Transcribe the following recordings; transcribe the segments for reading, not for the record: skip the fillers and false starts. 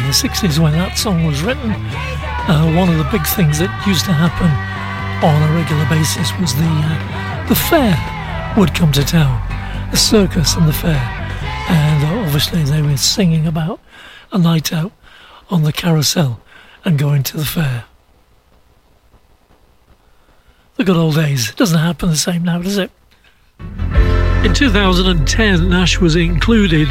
60s when that song was written, one of the big things that used to happen on a regular basis was the fair would come to town, the circus and the fair, and obviously they were singing about a night out on the carousel and going to the fair. The good old days. It doesn't happen the same now, does it? In 2010, Nash was inducted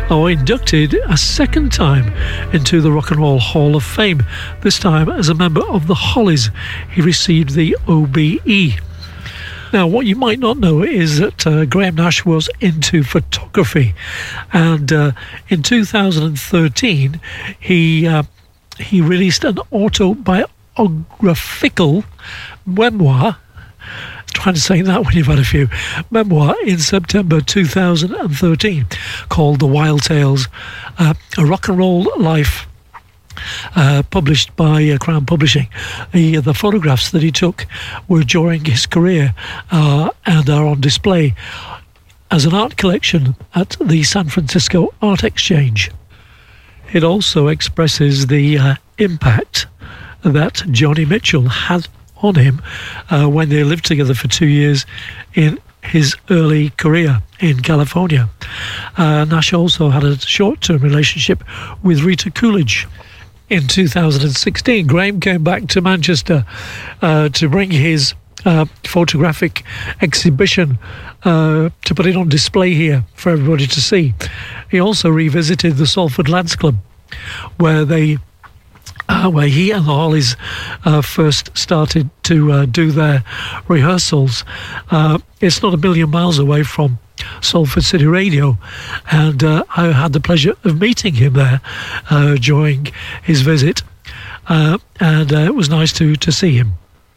a second time into the Rock and Roll Hall of Fame, this time as a member of the Hollies. He received the OBE. Now, what you might not know is that Graham Nash was into photography, and in 2013 he released an autobiographical memoir. Trying to say that when you've had a few. Memoir in September 2013 called The Wild Tales, a rock and roll life, published by Crown Publishing. The photographs that he took were during his career and are on display as an art collection at the San Francisco Art Exchange. It also expresses the impact that Joni Mitchell had on him when they lived together for 2 years in his early career in California. Nash also had a short-term relationship with Rita Coolidge. In 2016, Graham came back to Manchester to bring his photographic exhibition, to put it on display here for everybody to see. He also revisited the Salford Lads Club, where he and the Hollies first started to do their rehearsals. It's not a million miles away from Salford City Radio, and I had the pleasure of meeting him there during his visit, and it was nice to see him.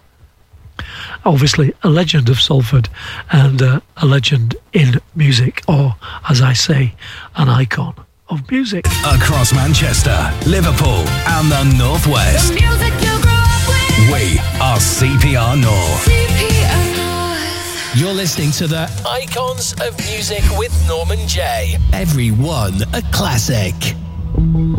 Obviously a legend of Salford and a legend in music, or as I say, an icon of music. Across Manchester, Liverpool and the North West. The music you grew up with. We are CPR North. CPR North. You're listening to the Icons of Music with Norman J. Every one a classic.